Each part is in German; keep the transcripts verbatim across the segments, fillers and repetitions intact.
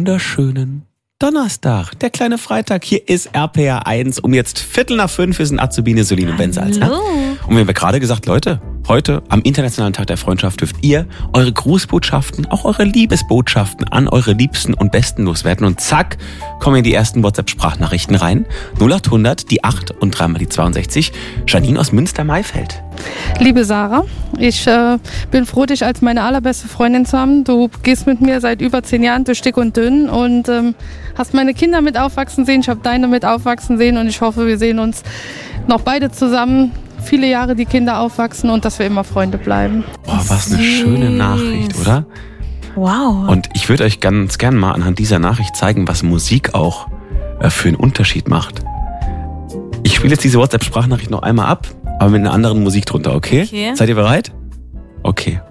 wunderschönen Donnerstag, der kleine Freitag. Hier ist R P R eins. Um jetzt Viertel nach fünf ist ein Azubine Soline Bensalz. Ne? Und wir haben gerade gesagt, Leute, heute am Internationalen Tag der Freundschaft dürft ihr eure Grußbotschaften, auch eure Liebesbotschaften an eure Liebsten und Besten loswerden. Und zack, kommen in die ersten WhatsApp-Sprachnachrichten rein. null acht hundert, die acht und dreimal die zweiundsechzig. Janine aus Münster-Maifeld. Liebe Sarah, ich äh, bin froh, dich als meine allerbeste Freundin zu haben. Du gehst mit mir seit über zehn Jahren durch dick und dünn und ähm, hast meine Kinder mit aufwachsen sehen. Ich habe deine mit aufwachsen sehen und ich hoffe, wir sehen uns noch beide zusammen. Viele Jahre die Kinder aufwachsen und dass wir immer Freunde bleiben. Boah, was eine schöne Nachricht, oder? Wow. Und ich würde euch ganz gern mal anhand dieser Nachricht zeigen, was Musik auch äh, für einen Unterschied macht. Ich spiele jetzt diese WhatsApp-Sprachnachricht noch einmal ab, aber mit einer anderen Musik drunter, okay? Okay. Seid ihr bereit? Okay.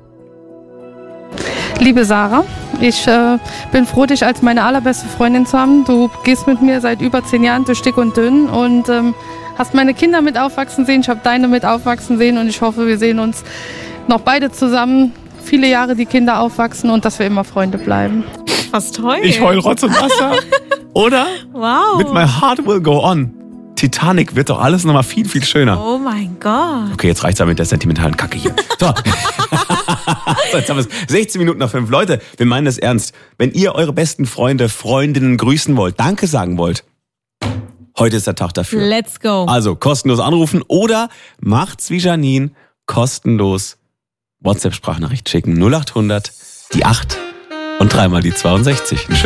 Liebe Sarah, ich äh, bin froh, dich als meine allerbeste Freundin zu haben. Du gehst mit mir seit über zehn Jahren durch dick und dünn und ähm, hast meine Kinder mit aufwachsen sehen. Ich habe deine mit aufwachsen sehen und ich hoffe, wir sehen uns noch beide zusammen. Viele Jahre die Kinder aufwachsen und dass wir immer Freunde bleiben. Was toll. Ich heul Rotz und Wasser. Oder? Wow. Mit My Heart Will Go On. Titanic wird doch alles nochmal viel, viel schöner. Oh mein Gott. Okay, jetzt reicht's aber mit der sentimentalen Kacke hier. So. So, jetzt haben wir es. sechzehn Minuten nach fünf. Leute, wir meinen das ernst. Wenn ihr eure besten Freunde, Freundinnen grüßen wollt, Danke sagen wollt, heute ist der Tag dafür. Let's go. Also kostenlos anrufen oder macht's wie Janine, kostenlos WhatsApp-Sprachnachricht schicken. null acht hundert, die acht und dreimal die zweiundsechzig.